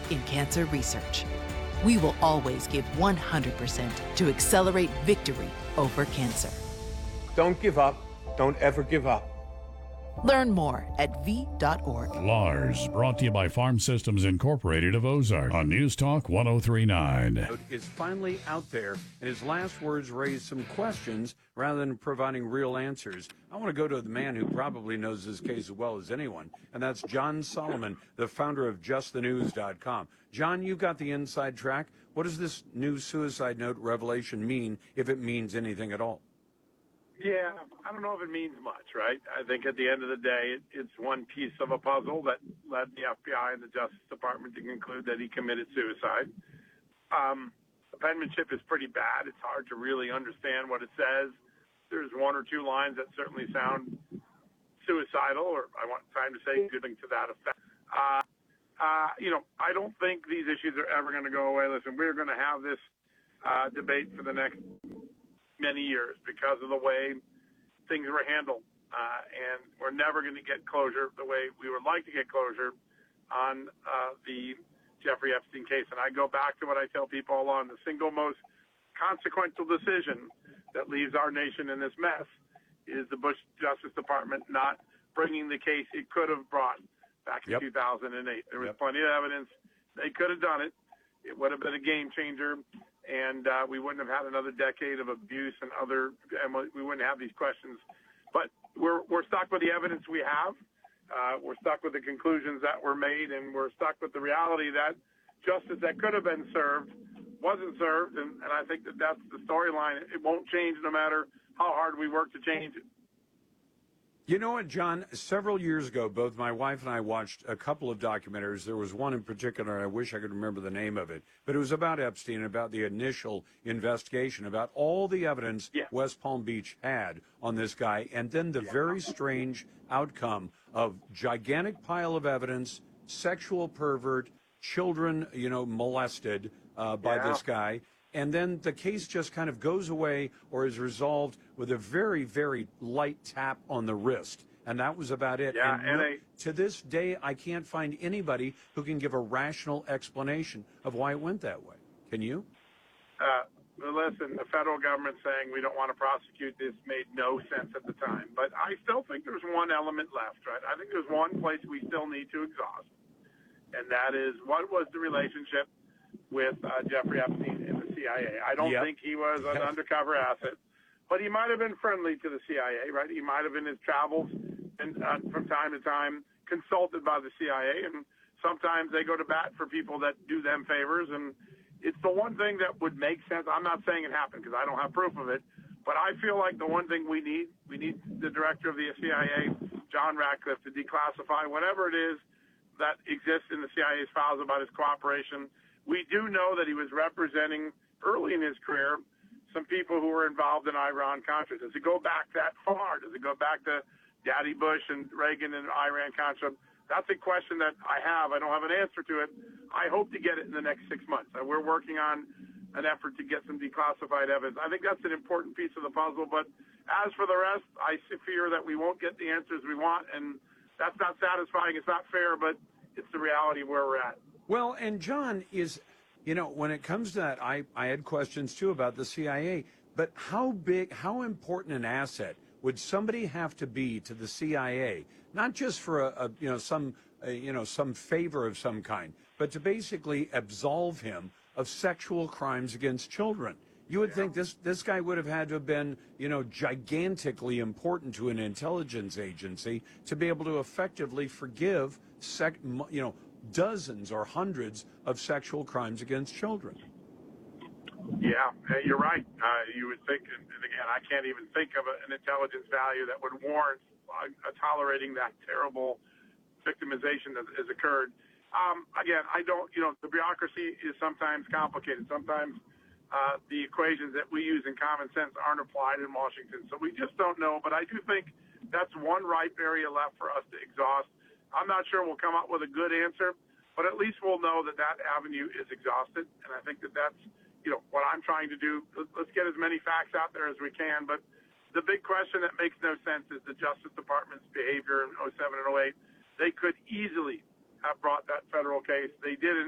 in cancer research. We will always give 100% to accelerate victory over cancer. Don't give up. Don't ever give up. Learn more at v.org. Lars, brought to you by Farm Systems Incorporated of Ozark on News Talk 1039. Is finally out there, and his last words raised some questions rather than providing real answers. I want to go to the man who probably knows this case as well as anyone, and that's John Solomon, the founder of JustTheNews.com. John, you've got the inside track. What does this new suicide note revelation mean, if it means anything at all? Yeah, I don't know if it means much, right? I think at the end of the day, it's one piece of a puzzle that led the FBI and the Justice Department to conclude that he committed suicide. The penmanship is pretty bad. It's hard to really understand what it says. There's one or two lines that certainly sound suicidal, or I want time to say something to that effect. I don't think these issues are ever going to go away. Listen, we're going to have this debate for the next many years because of the way things were handled. And we're never going to get closure the way we would like to get closure on the Jeffrey Epstein case. And I go back to what I tell people all along, the single most consequential decision that leaves our nation in this mess is the Bush Justice Department not bringing the case it could have brought back in 2008. There was plenty of evidence. They could have done it. It would have been a game changer. And we wouldn't have had another decade of abuse and we wouldn't have these questions. But we're stuck with the evidence we have. We're stuck with the conclusions that were made, and we're stuck with the reality that justice that could have been served wasn't served. And I think that's the storyline. It won't change no matter how hard we work to change it. You know what, John? Several years ago, both my wife and I watched a couple of documentaries. There was one in particular, I wish I could remember the name of it, but it was about Epstein, about the initial investigation, about all the evidence West Palm Beach had on this guy, and then the very strange outcome of gigantic pile of evidence, sexual pervert, children, molested by this guy. And then the case just kind of goes away or is resolved with a very, very light tap on the wrist. And that was about it. Yeah, to this day, I can't find anybody who can give a rational explanation of why it went that way. Can you? Listen, the federal government saying we don't want to prosecute this made no sense at the time. But I still think there's one element left, right? I think there's one place we still need to exhaust. And that is, what was the relationship with Jeffrey Epstein and the CIA? I don't think he was an undercover asset, but he might have been friendly to the CIA, right? He might have in his travels and from time to time consulted by the CIA, and sometimes they go to bat for people that do them favors, and it's the one thing that would make sense. I'm not saying it happened because I don't have proof of it, but I feel like the one thing we need the director of the CIA, John Ratcliffe, to declassify whatever it is that exists in the CIA's files about his cooperation. We do know that he was representing early in his career some people who were involved in Iran-Contra. Does it go back that far? Does it go back to Daddy Bush and Reagan and Iran-Contra? That's a question that I have. I don't have an answer to it. I hope to get it in the next 6 months. We're working on an effort to get some declassified evidence. I think that's an important piece of the puzzle. But as for the rest, I fear that we won't get the answers we want, and that's not satisfying. It's not fair, but it's the reality of where we're at. Well, and John is, when it comes to that, I had questions too about the CIA, but how important an asset would somebody have to be to the CIA, not just for some favor of some kind, but to basically absolve him of sexual crimes against children? You would think this guy would have had to have been, gigantically important to an intelligence agency to be able to effectively forgive, dozens or hundreds of sexual crimes against children. Yeah, you're right. You would think, and again, I can't even think of an intelligence value that would warrant tolerating that terrible victimization that has occurred. Again, I don't, the bureaucracy is sometimes complicated. Sometimes the equations that we use in common sense aren't applied in Washington. So we just don't know. But I do think that's one ripe area left for us to exhaust. I'm not sure we'll come up with a good answer, but at least we'll know that avenue is exhausted. And I think that's, what I'm trying to do. Let's get as many facts out there as we can. But the big question that makes no sense is the Justice Department's behavior in 07 and 08. They could easily have brought that federal case. They didn't.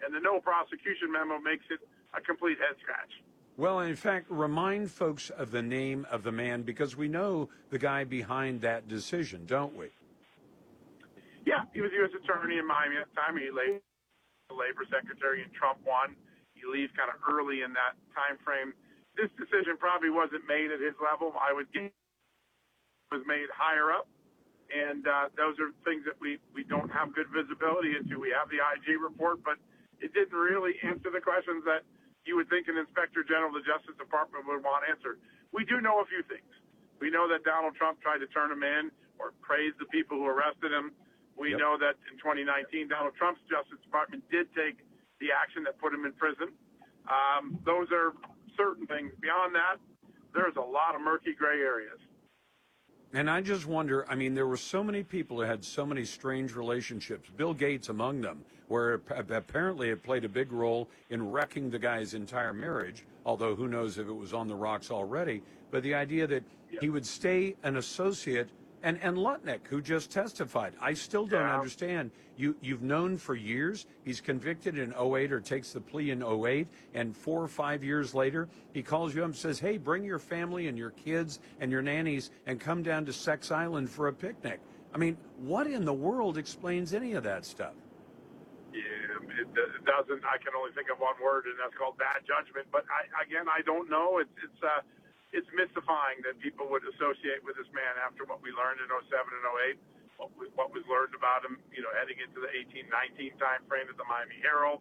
And the no prosecution memo makes it a complete head scratch. Well, in fact, remind folks of the name of the man, because we know the guy behind that decision, don't we? Yeah, he was U.S. attorney in Miami at the time. He laid the labor secretary, and Trump won. He leaves kind of early in that time frame. This decision probably wasn't made at his level. I would guess it was made higher up. And those are things that we don't have good visibility into. We have the IG report, but it didn't really answer the questions that you would think an inspector general of the Justice Department would want answered. We do know a few things. We know that Donald Trump tried to turn him in or praise the people who arrested him. We know that in 2019, Donald Trump's Justice Department did take the action that put him in prison. Those are certain things. Beyond that, there's a lot of murky gray areas. And I just wonder, I mean, there were so many people who had so many strange relationships, Bill Gates among them, where apparently it played a big role in wrecking the guy's entire marriage, although who knows if it was on the rocks already. But the idea that he would stay an associate, and Lutnick, who just testified, I still don't understand. You've known for years. He's convicted in 08 or takes the plea in 08, and 4 or 5 years later, he calls you up and says, hey, bring your family and your kids and your nannies and come down to Sex Island for a picnic. I mean, what in the world explains any of that stuff? Yeah, it doesn't. I can only think of one word, and that's called bad judgment. But I don't know. It's mystifying that people would associate with this man after what we learned in 07 and 08, what was learned about him, heading into the 18-19 time frame at the Miami Herald.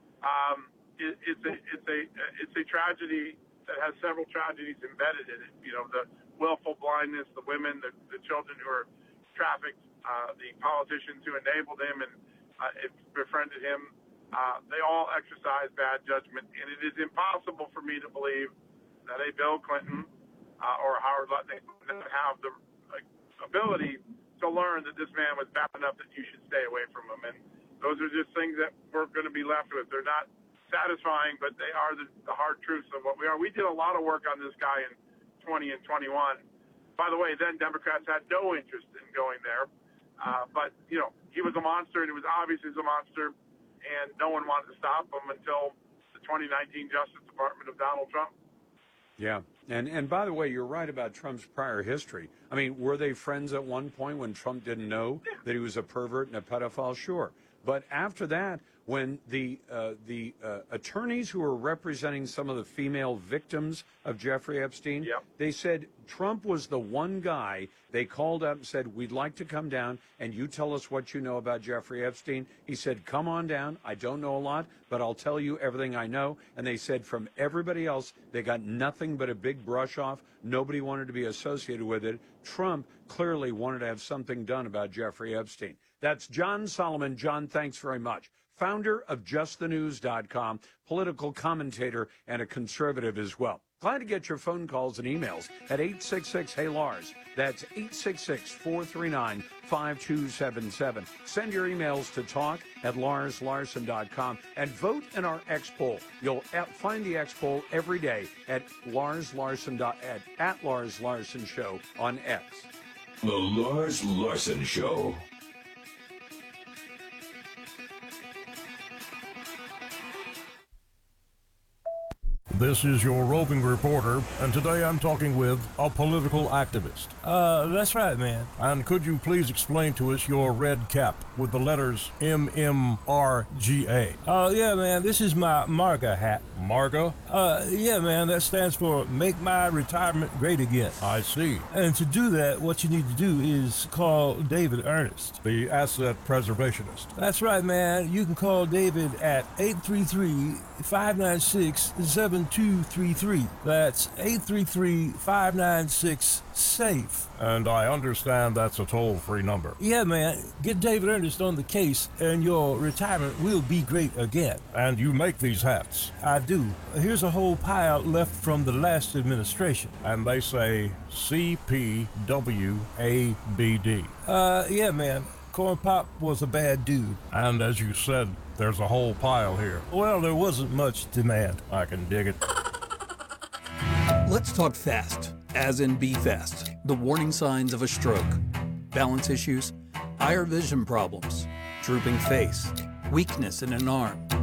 It's a tragedy that has several tragedies embedded in it. The willful blindness, the women, the children who are trafficked, the politicians who enabled him and befriended him. They all exercise bad judgment, and it is impossible for me to believe that a Bill Clinton or Howard Lutnick would have the ability to learn that this man was bad enough that you should stay away from him. And those are just things that we're going to be left with. They're not satisfying, but they are the hard truths of what we are. We did a lot of work on this guy in 20 and 21. By the way, then Democrats had no interest in going there. But, he was a monster, and it was obvious he was a monster, and no one wanted to stop him until the 2019 Justice Department of Donald Trump. Yeah. And by the way, you're right about Trump's prior history. I mean, were they friends at one point when Trump didn't know that he was a pervert and a pedophile? Sure. But after that, when the attorneys who were representing some of the female victims of Jeffrey Epstein, they said Trump was the one guy they called up and said, we'd like to come down and you tell us what you know about Jeffrey Epstein. He said, come on down. I don't know a lot, but I'll tell you everything I know. And they said from everybody else, they got nothing but a big brush off. Nobody wanted to be associated with it. Trump clearly wanted to have something done about Jeffrey Epstein. That's John Solomon. John, thanks very much. Founder of JustTheNews.com, political commentator, and a conservative as well. Glad to get your phone calls and emails at 866-HEY-LARS. That's 866-439-5277. Send your emails to talk@LarsLarson.com and vote in our X poll. You'll find the X poll every day at Lars Larson at Lars Larson Show on X. The Lars Larson Show. This is your roving reporter, and today I'm talking with a political activist. That's right, man. And could you please explain to us your red cap with the letters MMRGA? Yeah, man, this is my MARGA hat. MARGA? Yeah, man, that stands for Make My Retirement Great Again. I see. And to do that, what you need to do is call David Ernest, the asset preservationist. That's right, man. You can call David at 833-596-7233. That's 833-596-SAFE. And I understand that's a toll-free number. Yeah, man. Get David Ernest on the case, and your retirement will be great again. And you make these hats? I do. Here's a whole pile left from the last administration. And they say CPWABD. Yeah, man. Corn Pop was a bad dude. And as you said, there's a whole pile here. Well, there wasn't much demand. I can dig it. Let's talk fast, as in be fast. The warning signs of a stroke. Balance issues, higher vision problems, drooping face, weakness in an arm,